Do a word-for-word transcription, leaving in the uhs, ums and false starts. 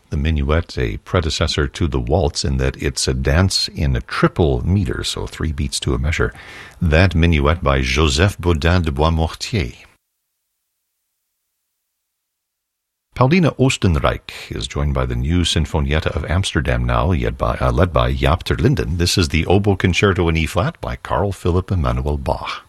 The minuet, a predecessor to the waltz in that it's a dance in a triple meter, so three beats to a measure. That minuet by Joseph Bodin de Boismortier. Paulina Oostenrijk is joined by the new Sinfonietta of Amsterdam now, led by, uh, led by Jaap ter Linden. This is the Oboe Concerto in E-flat by Carl Philipp Emanuel Bach.